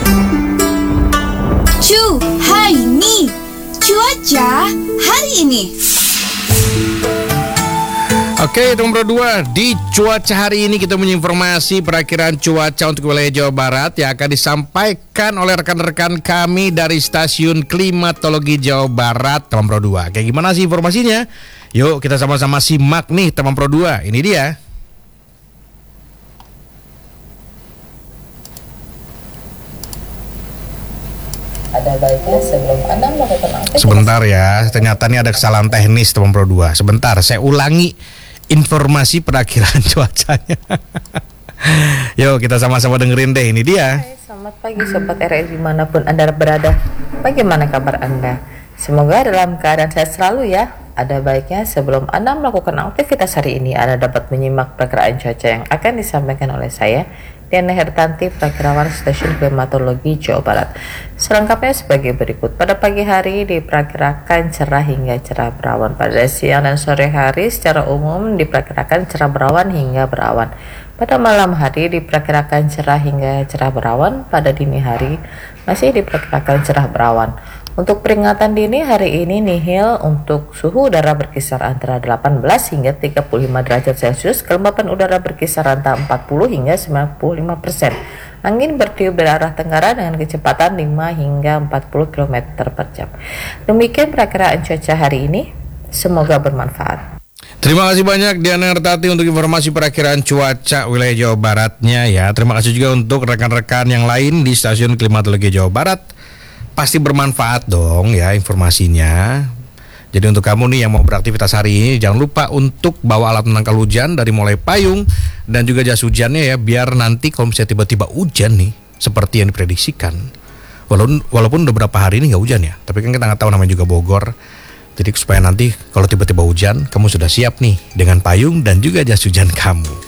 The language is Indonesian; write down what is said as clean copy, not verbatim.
Hai ni, cuaca hari ini. Oke, nomor 2 di cuaca hari ini kita punya informasi perakiraan cuaca untuk wilayah Jawa Barat yang akan disampaikan oleh rekan-rekan kami dari Stasiun Klimatologi Jawa Barat teman Pro 2. Kayak gimana sih informasinya? Yuk kita sama-sama simak nih teman Pro 2. Ini dia. Ada baiknya sebelum Anda melakukan aktivitas. Sebentar ya, ternyata ini ada kesalahan teknis teman Pro 2. Sebentar, saya ulangi informasi perakiraan cuacanya. Yuk kita sama-sama dengerin deh, ini dia. Hai, selamat pagi Sobat RRI dimanapun Anda berada. Bagaimana kabar Anda? Semoga dalam keadaan sehat selalu ya. Ada baiknya sebelum Anda melakukan aktivitas hari ini, Anda dapat menyimak perakiraan cuaca yang akan disampaikan oleh saya, Diana Hertanti, Prakirawan Stasiun Klimatologi Jawa Barat. Selengkapnya sebagai berikut. Pada pagi hari diperkirakan cerah hingga cerah berawan. Pada siang dan sore hari secara umum diperkirakan cerah berawan hingga berawan. Pada malam hari diperkirakan cerah hingga cerah berawan. Pada dini hari masih diperkirakan cerah berawan. Untuk peringatan dini hari ini nihil untuk suhu udara berkisar antara 18 hingga 35 derajat Celcius, kelembapan udara berkisar antara 40 hingga 95%. Angin bertiup dari arah tenggara dengan kecepatan 5 hingga 40 km per jam. Demikian perakiraan cuaca hari ini, semoga bermanfaat. Terima kasih banyak Diana Hertati untuk informasi perakiraan cuaca wilayah Jawa Baratnya ya. Terima kasih juga untuk rekan-rekan yang lain di Stasiun Klimatologi Jawa Barat. Pasti bermanfaat dong ya informasinya. Jadi untuk kamu nih yang mau beraktivitas hari ini, jangan lupa untuk bawa alat penangkal hujan dari mulai payung dan juga jas hujannya ya, biar nanti kalau misalnya tiba-tiba hujan nih seperti yang diprediksikan. Walaupun udah beberapa hari ini nggak hujan ya, tapi kan kita nggak tahu, namanya juga Bogor. Jadi supaya nanti kalau tiba-tiba hujan, kamu sudah siap nih dengan payung dan juga jas hujan kamu.